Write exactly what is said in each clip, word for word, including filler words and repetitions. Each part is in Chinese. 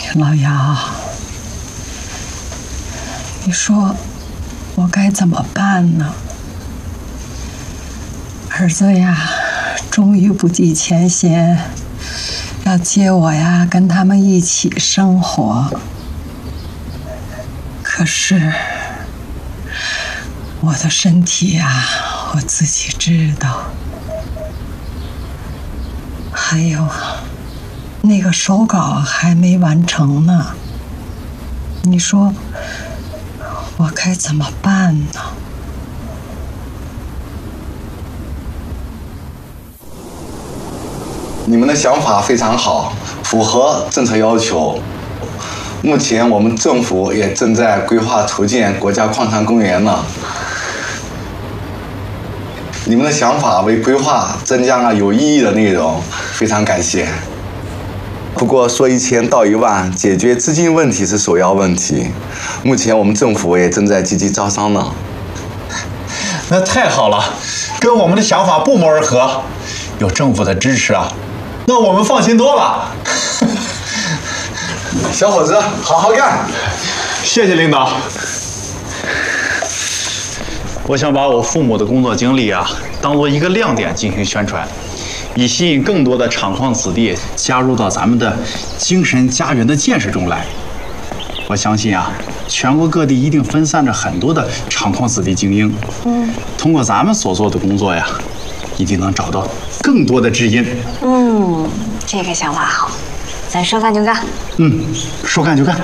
老姚，你说我该怎么办呢？儿子呀，终于不计前嫌，要接我呀，跟他们一起生活。可是我的身体呀，我自己知道。还有，那个手稿还没完成呢。你说我该怎么办呢？ 你们的想法非常好，符合政策要求。目前我们政府也正在规划筹建国家矿产公园呢。你们的想法为规划增加了有意义的内容，非常感谢。不过说一千道一万，解决资金问题是首要问题。目前我们政府也正在积极招商呢。 那太好了，跟我们的想法不谋而合。有政府的支持啊，那我们放心多了。 小伙子，好好干！ 谢谢领导。我想把我父母的工作经历啊，当做一个亮点进行宣传，以吸引更多的厂矿子弟加入到咱们的精神家园的建设中来。我相信啊，全国各地一定分散着很多的厂矿子弟精英。嗯，通过咱们所做的工作呀，一定能找到更多的知音。 嗯，这个想法好，咱说干就干。 嗯，说干就干。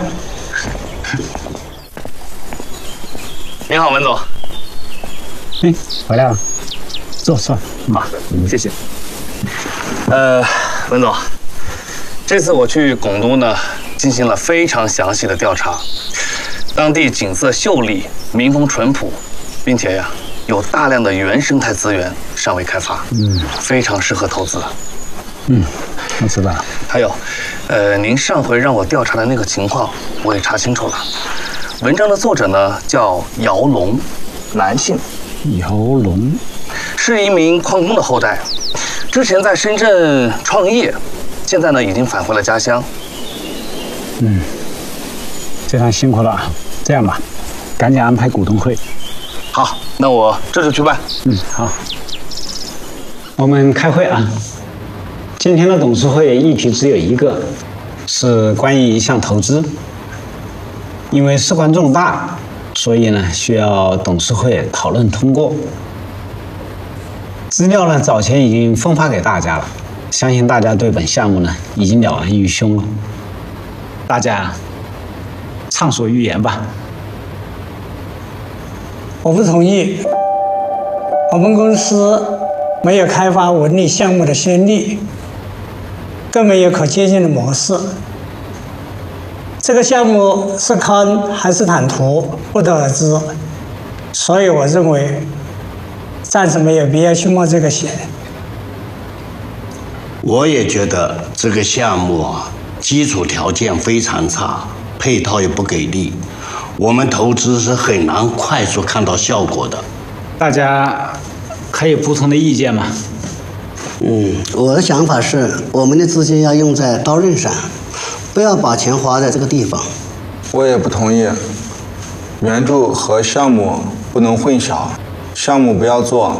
您好，文总。 哎，回来了，坐坐。 好，谢谢。呃，文总，这次我去拱东呢，进行了非常详细的调查，当地景色秀丽，民风淳朴，并且呀，有大量的原生态资源尚未开发，嗯，非常适合投资。 嗯，我知道了。 还有，呃，您上回让我调查的那个情况，我也查清楚了。文章的作者呢叫姚龙，男性。 姚龙是一名矿工的后代，之前在深圳创业，现在呢已经返回了家乡。 嗯，非常辛苦了。这样吧，赶紧安排股东会。 好，那我这就去办。 嗯，好。我们开会啊。今天的董事会议题只有一个，是关于一项投资。因为事关重大，所以呢需要董事会讨论通过。资料呢早前已经分发给大家了，相信大家对本项目呢已经了然于胸了。大家畅所欲言吧。 我不同意。我们公司没有开发文旅项目的先例，更没有可借鉴的模式。这个项目是坑还是坦途，不得而知。所以我认为，暂时没有必要去冒这个险。 我也觉得这个项目啊，基础条件非常差，配套也不给力，我们投资是很难快速看到效果的。 大家还有不同的意见吗？ 嗯，我的想法是，我们的资金要用在刀刃上，不要把钱花在这个地方。 我也不同意，援助和项目不能混淆，项目不要做，